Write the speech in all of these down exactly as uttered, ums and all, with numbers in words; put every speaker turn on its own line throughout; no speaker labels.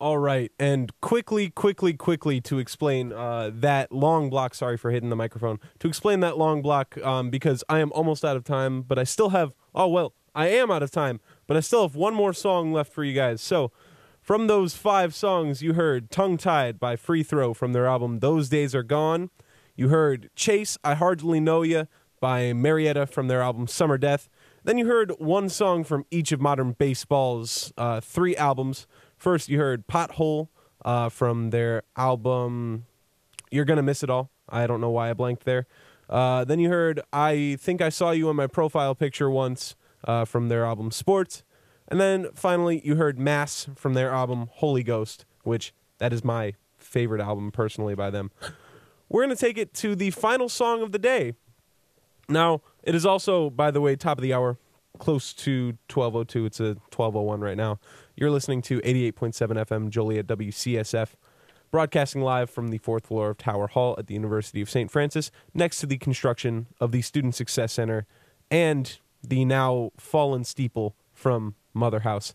All right, and quickly, quickly, quickly to explain uh, that long block. Sorry for hitting the microphone. To explain that long block, um, because I am almost out of time, but I still have. Oh well, I am out of time, but I still have one more song left for you guys. So, from those five songs, you heard "Tongue Tied" by Free Throw from their album "Those Days Are Gone." You heard "Chase, I Hardly Know Ya" by Marietta from their album "Summer Death." Then you heard one song from each of Modern Baseball's uh, three albums. First, you heard Pothole uh, from their album You're Gonna Miss It All. I don't know why I blanked there. Uh, then you heard I Think I Saw You in My Profile Picture Once uh, from their album Sports. And then finally, you heard Mass from their album Holy Ghost, which that is my favorite album personally by them. We're going to take it to the final song of the day. Now, it is also, by the way, top of the hour, close to twelve oh two. It's a twelve oh one right now. You're listening to eighty-eight point seven F M Joliet W C S F, broadcasting live from the fourth floor of Tower Hall at the University of Saint Francis, next to the construction of the Student Success Center and the now fallen steeple from Mother House.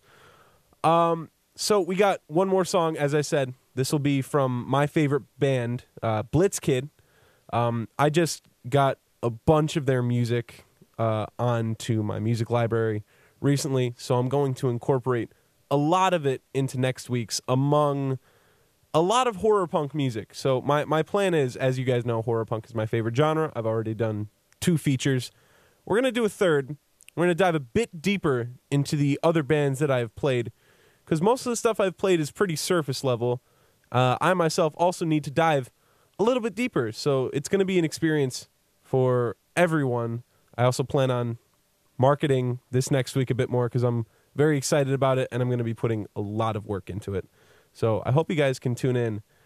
Um, so we got one more song, as I said. This will be from my favorite band, uh, Blitzkid. Um, I just got a bunch of their music uh, onto my music library recently, so I'm going to incorporate a lot of it into next week's among a lot of horror punk music. So my, my plan is, as you guys know, horror punk is my favorite genre. I've already done two features. We're going to do a third. We're going to dive a bit deeper into the other bands that I've played, because most of the stuff I've played is pretty surface level. Uh, I myself also need to dive a little bit deeper, so it's going to be an experience for everyone. I also plan on marketing this next week a bit more because I'm very excited about it, and I'm going to be putting a lot of work into it. So I hope you guys can tune in